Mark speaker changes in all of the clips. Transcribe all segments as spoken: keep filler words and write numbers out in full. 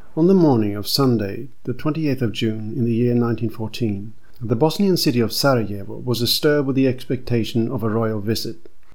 Speaker 1: On the morning of Sunday, the twenty-eighth of June in the year nineteen fourteen, the Bosnian city of Sarajevo was astir with the expectation of a royal visit.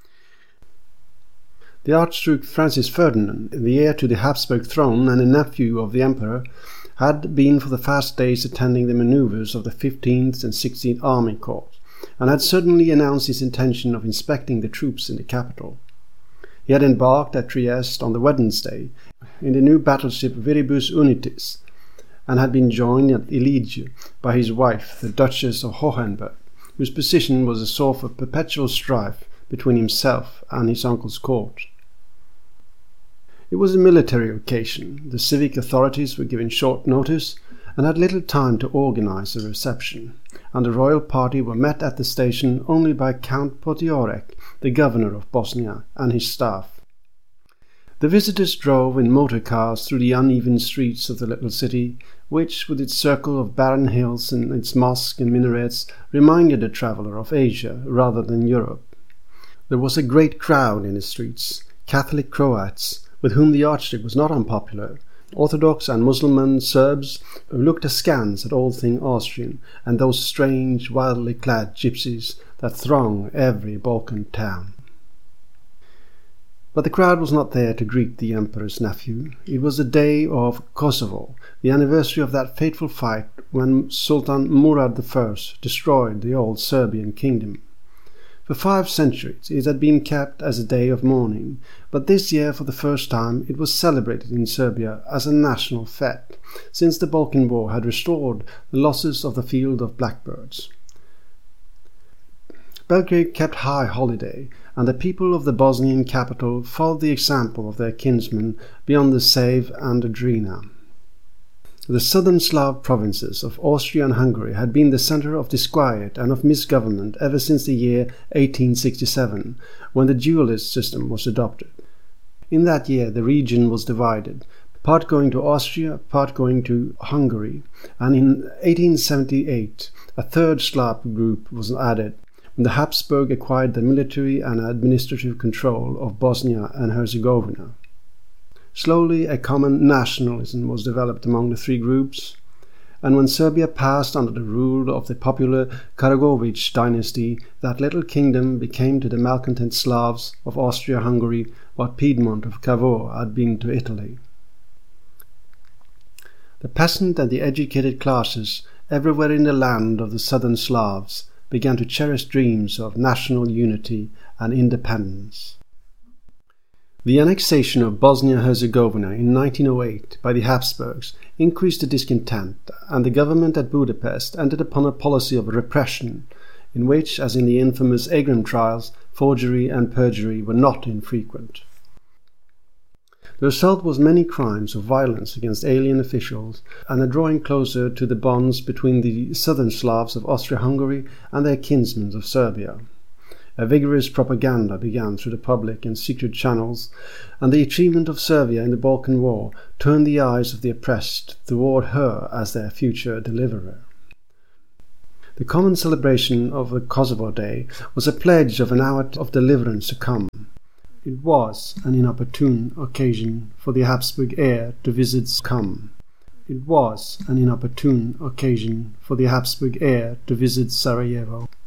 Speaker 1: The Archduke Francis Ferdinand, the heir to the Habsburg throne and a nephew of the emperor, had been for the past days attending the manoeuvres of the fifteenth and sixteenth Army Corps, and had suddenly announced his intention of inspecting the troops in the capital. He had embarked at Trieste on the Wednesday in the new battleship Viribus Unitis, and had been joined at Elige by his wife, the Duchess of Hohenberg, whose position was a source of perpetual strife between himself and his uncle's court. It was a military occasion. The civic authorities were given short notice and had little time to organize a reception, and the royal party were met at the station only by Count Potiorek, the governor of Bosnia, and his staff. The visitors drove in motor cars through the uneven streets of the little city, which, with its circle of barren hills and its mosques and minarets, reminded the traveller of Asia rather than Europe. There was a great crowd in the streets, Catholic Croats, with whom the Archduke was not unpopular, Orthodox and Mussulman Serbs who looked askance at all things Austrian, and those strange, wildly clad gypsies that throng every Balkan town. But the crowd was not there to greet the Emperor's nephew. It was the day of Kosovo, the anniversary of that fateful fight when Sultan Murad the First destroyed the old Serbian kingdom. For five centuries it had been kept as a day of mourning, but this year for the first time it was celebrated in Serbia as a national fete, since the Balkan War had restored the losses of the Field of Blackbirds. Belgrade kept high holiday, and the people of the Bosnian capital followed the example of their kinsmen beyond the Save and the Drina. The southern Slav provinces of Austria and Hungary had been the centre of disquiet and of misgovernment ever since the year eighteen sixty-seven, when the dualist system was adopted. In that year the region was divided, part going to Austria, part going to Hungary, and in eighteen seventy-eight a third Slav group was added, when the Habsburg acquired the military and administrative control of Bosnia and Herzegovina. Slowly a common nationalism was developed among the three groups, and when Serbia passed under the rule of the popular Karađorđević dynasty, that little kingdom became to the malcontent Slavs of Austria-Hungary what Piedmont of Cavour had been to Italy. The peasant and the educated classes everywhere in the land of the southern Slavs began to cherish dreams of national unity and independence. The annexation of Bosnia-Herzegovina in nineteen oh eight by the Habsburgs increased the discontent, and the government at Budapest entered upon a policy of repression, in which, as in the infamous Egram trials, forgery and perjury were not infrequent. The result was many crimes of violence against alien officials and a drawing closer to the bonds between the southern Slavs of Austria-Hungary and their kinsmen of Serbia. A vigorous propaganda began through the public and secret channels, and the achievement of Serbia in the Balkan War turned the eyes of the oppressed toward her as their future deliverer. The common celebration of the Kosovo Day was a pledge of an hour of deliverance to come. It was an inopportune occasion for the Habsburg heir to visit come. It was an inopportune occasion for the Habsburg heir to visit Sarajevo.